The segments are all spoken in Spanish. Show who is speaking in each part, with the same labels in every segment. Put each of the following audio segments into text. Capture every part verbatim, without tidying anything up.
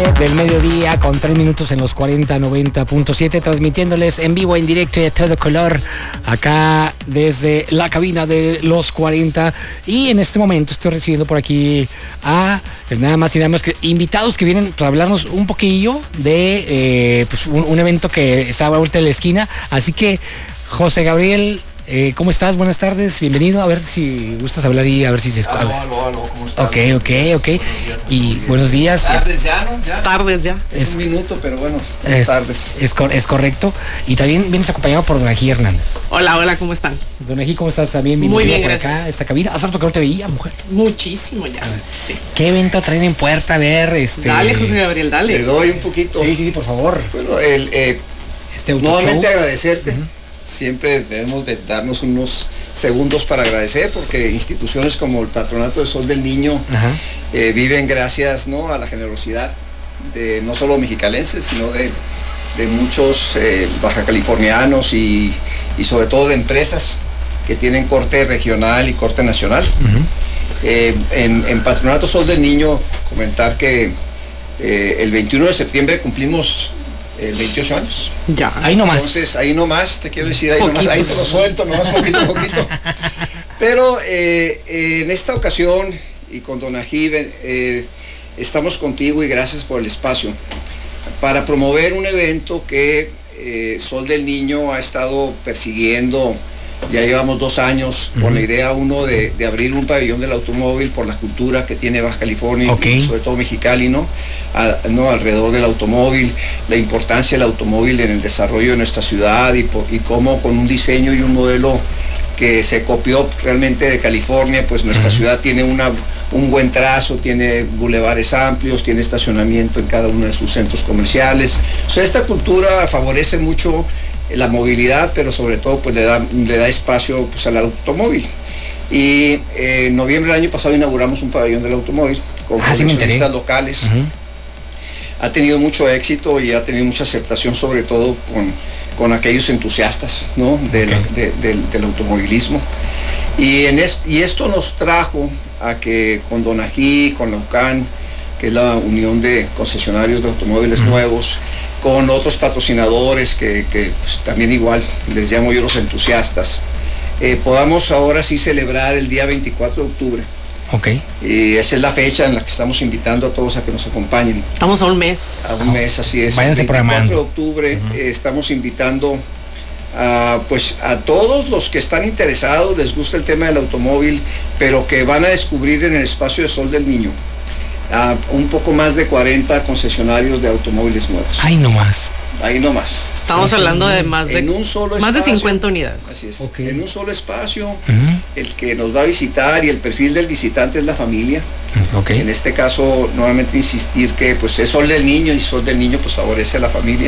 Speaker 1: del mediodía con tres minutos en los cuarenta noventa punto siete, transmitiéndoles en vivo, en directo y a todo color acá desde la cabina de los cuarenta. Y en este momento estoy recibiendo por aquí a nada más y nada más que invitados que vienen para hablarnos un poquillo de eh, pues un, un evento que está a la vuelta de la esquina. Así que José Gabriel, Eh, ¿cómo estás? Buenas tardes, bienvenido. A ver si gustas hablar y a ver si se escucha.
Speaker 2: Aló, aló, aló, ¿cómo estás?
Speaker 1: Ok, ok, ok. Y buenos días.
Speaker 2: Tardes ya, ¿no? Ya.
Speaker 3: Tardes ya.
Speaker 2: Es, es un minuto, pero bueno, es,
Speaker 1: es
Speaker 2: tardes.
Speaker 1: Es, es correcto. Y también vienes acompañado por Don Ají Hernández.
Speaker 3: Hola, hola, ¿cómo están?
Speaker 1: Don Ají, ¿cómo estás? También bienvenido
Speaker 3: Muy bien,
Speaker 1: por
Speaker 3: gracias.
Speaker 1: acá, esta cabina. Hace rato que no te veía, mujer.
Speaker 3: Muchísimo ya. Sí.
Speaker 1: ¿Qué evento traen en puerta? A ver, este.
Speaker 3: Dale, José Gabriel, dale.
Speaker 2: Te doy un poquito.
Speaker 1: Sí, sí, sí, por favor.
Speaker 2: Bueno, el, eh,
Speaker 1: Este auto
Speaker 2: nuevamente
Speaker 1: show.
Speaker 2: agradecerte. Uh-huh. Siempre debemos de darnos unos segundos para agradecer, porque instituciones como el Patronato del Sol del Niño eh, viven gracias, ¿no?, a la generosidad de no solo mexicalenses, sino de, de muchos eh, baja californianos y, y sobre todo de empresas que tienen corte regional y corte nacional. Uh-huh. eh, en, en Patronato Sol del Niño, comentar que eh, el veintiuno de septiembre cumplimos Eh, veintiocho años.
Speaker 3: Ya.
Speaker 1: Ahí nomás.
Speaker 2: Entonces, ahí nomás, te quiero decir, ahí
Speaker 1: poquito.
Speaker 2: nomás, ahí te lo suelto, nomás poquito, poquito. Pero eh, eh, en esta ocasión, y con Don Ají, eh, estamos contigo y gracias por el espacio, para promover un evento que eh, Sol del Niño ha estado persiguiendo. Ya llevamos dos años uh-huh. con la idea, uno, de, de abrir un pabellón del automóvil por la cultura que tiene Baja California,
Speaker 1: okay.
Speaker 2: y sobre todo Mexicali, ¿no? A, ¿no? Alrededor del automóvil, la importancia del automóvil en el desarrollo de nuestra ciudad y, y cómo con un diseño y un modelo que se copió realmente de California, pues nuestra uh-huh. ciudad tiene una, un buen trazo, tiene bulevares amplios, tiene estacionamiento en cada uno de sus centros comerciales. O sea, esta cultura favorece mucho la movilidad, pero sobre todo pues le da, le da espacio pues al automóvil. Y eh, en noviembre del año pasado inauguramos un pabellón del automóvil con
Speaker 1: ah,
Speaker 2: coleccionistas sí locales. Uh-huh. Ha tenido mucho éxito y ha tenido mucha aceptación, sobre todo con, con aquellos entusiastas, ¿no?, del, okay. de, de, del automovilismo. Y, en est, y esto nos trajo a que con Don Ají, con la U C A N, que es la Unión de Concesionarios de Automóviles uh-huh. Nuevos, con otros patrocinadores que, que pues, también igual les llamo yo los entusiastas, eh, podamos ahora sí celebrar el día veinticuatro de octubre.
Speaker 1: Okay.
Speaker 2: Y esa es la fecha en la que estamos invitando a todos a que nos acompañen.
Speaker 3: Estamos a un mes.
Speaker 2: A un mes, así es.
Speaker 1: Váyanse
Speaker 2: el veinticuatro
Speaker 1: programando.
Speaker 2: de octubre uh-huh. eh, estamos invitando a, pues, a todos los que están interesados, les gusta el tema del automóvil, pero que van a descubrir en el espacio de Sol del Niño a un poco más de cuarenta concesionarios de automóviles nuevos.
Speaker 1: Ahí nomás.
Speaker 2: Ahí nomás.
Speaker 3: Estamos sí, hablando de más de,
Speaker 2: en un solo
Speaker 3: más
Speaker 2: espacio,
Speaker 3: de cincuenta unidades.
Speaker 2: Así es.
Speaker 1: Okay.
Speaker 2: En un solo espacio,
Speaker 1: uh-huh.
Speaker 2: el que nos va a visitar y el perfil del visitante es la familia.
Speaker 1: Okay.
Speaker 2: En este caso, nuevamente insistir que pues es Sol del Niño y Sol del Niño pues favorece a la familia.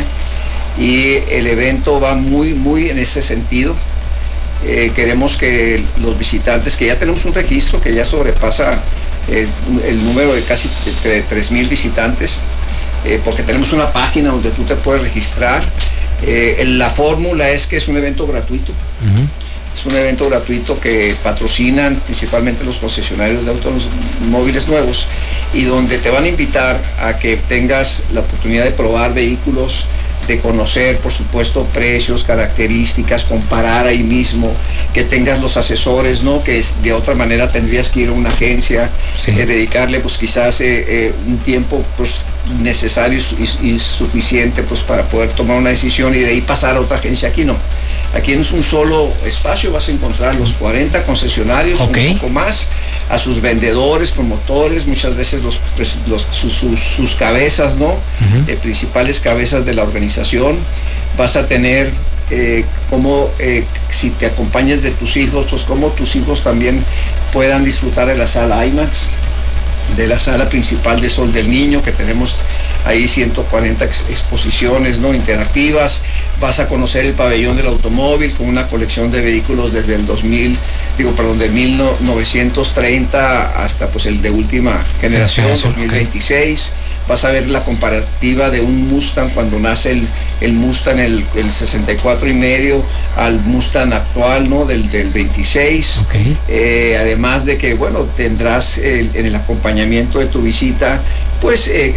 Speaker 2: Y el evento va muy, muy en ese sentido. Eh, queremos que los visitantes, que ya tenemos un registro que ya sobrepasa eh, el número de casi tres mil visitantes, eh, porque tenemos una página donde tú te puedes registrar. Eh, la fórmula es que es un evento gratuito. Uh-huh. Es un evento gratuito que patrocinan principalmente los concesionarios de automóviles nuevos y donde te van a invitar a que tengas la oportunidad de probar vehículos, de conocer, por supuesto, precios, características, comparar ahí mismo, que tengas los asesores, ¿no?, que es, de otra manera tendrías que ir a una agencia, sí. eh, dedicarle pues quizás eh, eh, un tiempo pues necesario y, y suficiente pues para poder tomar una decisión y de ahí pasar a otra agencia. Aquí no. Aquí en un solo espacio vas a encontrar los cuarenta concesionarios, okay. un poco más, a sus vendedores, promotores, muchas veces los, los, sus, sus, sus cabezas, ¿no? Uh-huh. eh, principales cabezas de la organización. Vas a tener eh, como eh, si te acompañas de tus hijos, pues como tus hijos también puedan disfrutar de la sala IMAX, de la sala principal de Sol del Niño, que tenemos ahí ciento cuarenta ex exposiciones, ¿no?, interactivas. Vas a conocer el pabellón del automóvil con una colección de vehículos desde el dos mil, digo, perdón, de mil novecientos treinta hasta pues el de última generación, dos mil veintiséis. Okay. Vas a ver la comparativa de un Mustang cuando nace el, el Mustang, el, el sesenta y cuatro y medio, al Mustang actual, ¿no?, del, del veintiséis.
Speaker 1: Okay.
Speaker 2: Eh, además de que, bueno, tendrás el, en el acompañamiento de tu visita, pues, eh,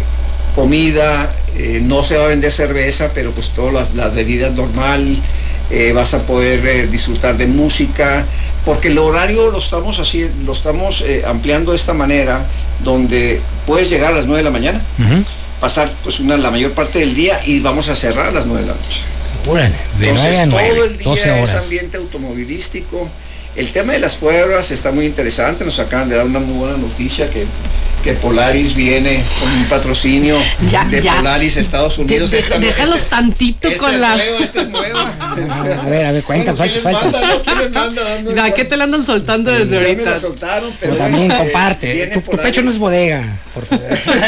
Speaker 2: comida, eh, no se va a vender cerveza, pero pues todas las, las bebidas normal, eh, vas a poder eh, disfrutar de música, porque el horario lo estamos así, lo estamos eh, ampliando de esta manera, donde puedes llegar a las nueve de la mañana, uh-huh. pasar pues una, la mayor parte del día y vamos a cerrar a las nueve de la noche.
Speaker 1: Bueno, de
Speaker 2: Entonces
Speaker 1: nueve a nueve,
Speaker 2: todo el día
Speaker 1: doce horas.
Speaker 2: es ambiente automovilístico. El tema de las pruebas está muy interesante, nos acaban de dar una muy buena noticia que que Polaris viene con un patrocinio
Speaker 3: ya,
Speaker 2: de
Speaker 3: ya.
Speaker 2: Polaris Estados Unidos.
Speaker 3: De, de, déjalos
Speaker 2: este
Speaker 3: tantito
Speaker 2: este
Speaker 3: con
Speaker 2: es
Speaker 3: la...
Speaker 2: Nueva, esta es nueva.
Speaker 1: A ver, a ver, cuentan,
Speaker 2: bueno,
Speaker 1: suelta, suelta.
Speaker 2: Manda, ¿quién les manda? Dando
Speaker 3: ¿A qué te la andan soltando desde
Speaker 2: ya
Speaker 3: ahorita?
Speaker 2: Me la soltaron, pero...
Speaker 1: Pues también
Speaker 2: eh,
Speaker 1: comparte, tu, tu pecho no es bodega, por favor.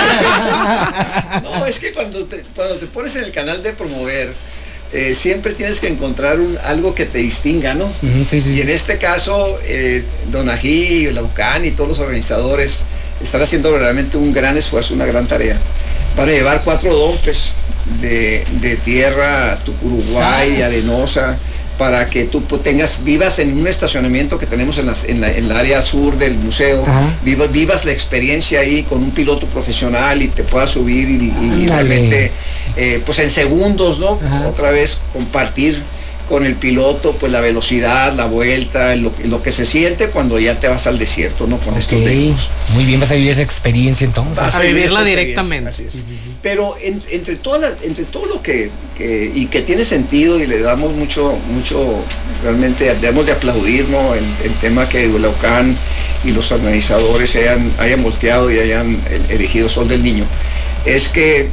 Speaker 2: No, es que cuando te, cuando te pones en el canal de promover, Eh, siempre tienes que encontrar un, algo que te distinga, ¿no?
Speaker 1: Uh-huh, sí, sí.
Speaker 2: Y en este caso, eh, Don Ají, la U C A N y todos los organizadores están haciendo verdaderamente un gran esfuerzo, una gran tarea, para llevar cuatro dumpers de, de tierra Uruguay, arenosa, para que tú tengas, vivas en un estacionamiento que tenemos en, las, en, la, en la área sur del museo, uh-huh. vivas, vivas la experiencia ahí con un piloto profesional y te puedas subir y, y, y realmente, eh, pues en segundos, ¿no? Uh-huh. Otra vez compartir con el piloto, pues la velocidad, la vuelta, lo, lo que se siente cuando ya te vas al desierto, ¿no? Con okay. estos vehículos.
Speaker 1: Muy bien, vas a vivir esa experiencia entonces.
Speaker 3: Vas a, a vivirla directamente.
Speaker 2: Así es. Sí, sí, sí. Pero en, entre, toda la, entre todo lo que, que, y que tiene sentido y le damos mucho, mucho, realmente debemos de aplaudir, ¿no? El, el tema que la U C A N y los organizadores hayan, hayan volteado y hayan elegido Sol del Niño, es que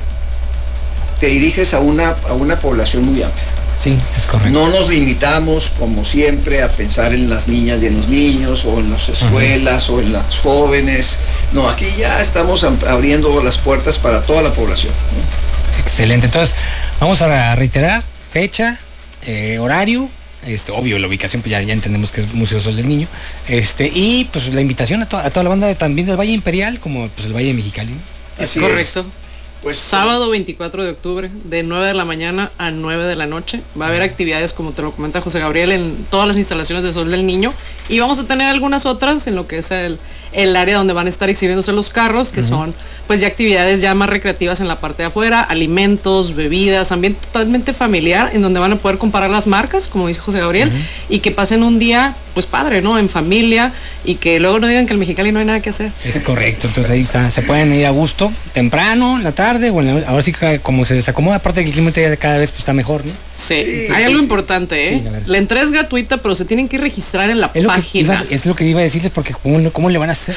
Speaker 2: te diriges a una, a una población muy amplia.
Speaker 1: Sí, es correcto.
Speaker 2: No nos limitamos, como siempre, a pensar en las niñas y en los niños, o en las escuelas, uh-huh. o en los jóvenes. No, aquí ya estamos abriendo las puertas para toda la población, ¿no?
Speaker 1: Excelente. Entonces, vamos a reiterar fecha, eh, horario, este, obvio, la ubicación, pues ya, ya entendemos que es Museo Sol del Niño, este, y pues la invitación a, to- a toda la banda de, también del Valle Imperial, como pues el Valle de Mexicali, ¿no?
Speaker 3: Es correcto.
Speaker 2: Es.
Speaker 3: Pues, sábado veinticuatro de octubre, de nueve de la mañana a nueve de la noche. Va a haber actividades, como te lo comenta José Gabriel, en todas las instalaciones de Sol del Niño. Y vamos a tener algunas otras en lo que es el, el área donde van a estar exhibiéndose los carros, que uh-huh. son pues ya actividades ya más recreativas en la parte de afuera, alimentos, bebidas, ambiente totalmente familiar, en donde van a poder comparar las marcas, como dice José Gabriel, uh-huh. y que pasen un día pues padre, ¿no? En familia, y que luego no digan que en Mexicali no hay nada que hacer.
Speaker 1: Es correcto, entonces ahí está, se pueden ir a gusto, temprano, en la tarde, o en la, ahora sí que como se desacomoda, aparte que el clima cada vez pues, está mejor, ¿no?
Speaker 3: Sí, sí hay sí, algo sí. importante, ¿eh? Sí, la entrada es gratuita, pero se tienen que registrar en la
Speaker 1: es
Speaker 3: página.
Speaker 1: Iba, es lo que iba a decirles, porque ¿cómo, cómo le van a hacer?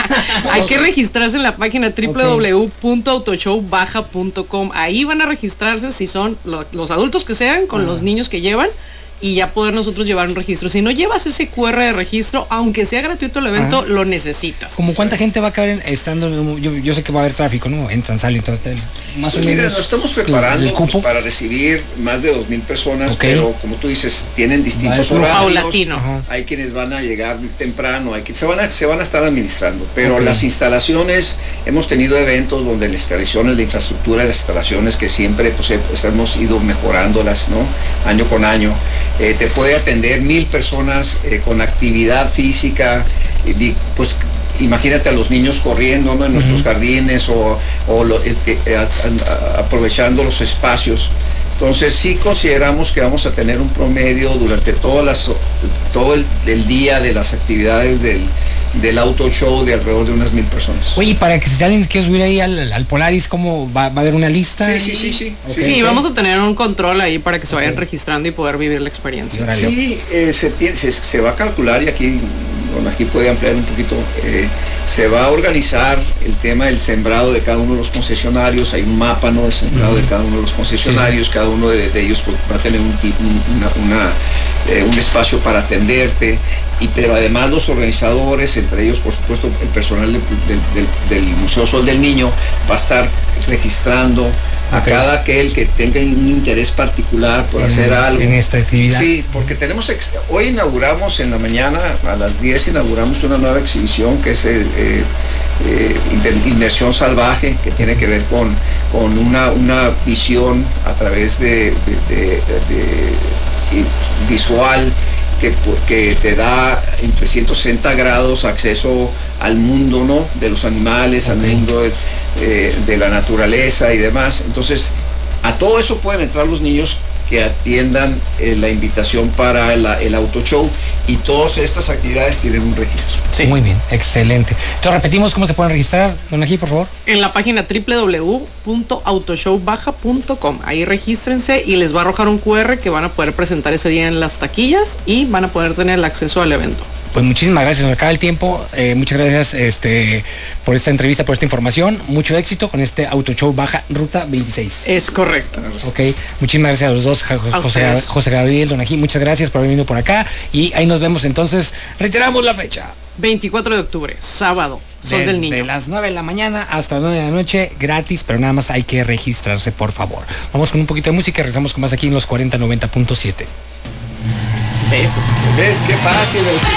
Speaker 3: Hay que registrarse en la página doble u doble u doble u punto autoshow baja punto com. Ahí van a registrarse si son lo, los adultos que sean, con ah. los niños que llevan, y ya poder nosotros llevar un registro. Si no llevas ese cu erre de registro, aunque sea gratuito el evento, ah. lo necesitas.
Speaker 1: ¿Como cuánta gente va a caber estando? Yo, yo sé que va a haber tráfico, ¿no? Entran, salen, todo este,
Speaker 2: más pues o mira, nos estamos preparando el, el pues, para recibir más de dos mil personas, okay. pero como tú dices, tienen distintos
Speaker 3: vale,
Speaker 2: horarios.
Speaker 3: Paulatino.
Speaker 2: Hay quienes van a llegar temprano, hay que se van a, se van a estar administrando, pero okay. las instalaciones, hemos tenido eventos donde las instalaciones, la infraestructura de las instalaciones que siempre pues, pues hemos ido mejorándolas, ¿no? Año con año. Eh, te puede atender mil personas eh, con actividad física, eh, pues imagínate a los niños corriendo, ¿no? En uh-huh. nuestros jardines o, o lo, eh, eh, a, a, aprovechando los espacios. Entonces sí consideramos que vamos a tener un promedio durante todas las, todo el, el día de las actividades del, del auto show de alrededor de unas mil personas.
Speaker 1: Oye, para que si alguien quiere subir ahí al, al Polaris, ¿cómo va, va a haber una lista?
Speaker 2: Sí, sí, sí, sí.
Speaker 3: Okay. Sí, okay. Vamos a tener un control ahí para que se vayan okay. registrando y poder vivir la experiencia.
Speaker 2: Sí, eh, se, tiene, se, se va a calcular, y aquí, bueno, aquí puede ampliar un poquito, eh, se va a organizar el tema del sembrado de cada uno de los concesionarios. Hay un mapa, ¿no? De sembrado uh-huh. de cada uno de los concesionarios, sí. cada uno de, de ellos pues, va a tener un, una, una, eh, un espacio para atenderte. Y, pero además los organizadores, entre ellos por supuesto el personal de, de, de, del Museo Sol del Niño, va a estar registrando a okay. cada aquel que tenga un interés particular por en, hacer algo.
Speaker 1: En esta actividad.
Speaker 2: Sí, porque tenemos, ex, hoy inauguramos en la mañana, a las diez inauguramos una nueva exhibición que es eh, eh, Inmersión Salvaje, que tiene que ver con, con una, una visión a través de, de, de, de, de visual, Que, que te da en trescientos sesenta grados acceso al mundo, ¿no?, de los animales, okay, al mundo de, eh, de la naturaleza y demás. Entonces, a todo eso pueden entrar los niños que atiendan eh, la invitación para la, el auto show, y todas estas actividades tienen un registro.
Speaker 1: Sí. Muy bien, excelente. Entonces repetimos cómo se pueden registrar, don Ají, por favor.
Speaker 3: En la página doble u doble u doble u punto autoshow baja punto com. Ahí regístrense y les va a arrojar un cu erre que van a poder presentar ese día en las taquillas y van a poder tener el acceso al evento.
Speaker 1: Pues muchísimas gracias, nos acaba el tiempo. Eh, muchas gracias este, por esta entrevista, por esta información. Mucho éxito con este Auto Show Baja Ruta veintiséis.
Speaker 3: Es correcto.
Speaker 1: Ok, muchísimas gracias a los dos, José, José Gabriel, don Ají, muchas gracias por haber venido por acá. Y ahí nos vemos entonces. Reiteramos la fecha.
Speaker 3: veinticuatro de octubre, sábado, Sol
Speaker 1: Desde
Speaker 3: del Niño.
Speaker 1: De las nueve de la mañana hasta las nueve de la noche, gratis, pero nada más hay que registrarse, por favor. Vamos con un poquito de música y regresamos con más aquí en los cuarenta noventa punto siete.
Speaker 3: Besos.
Speaker 2: ¿Ves qué fácil?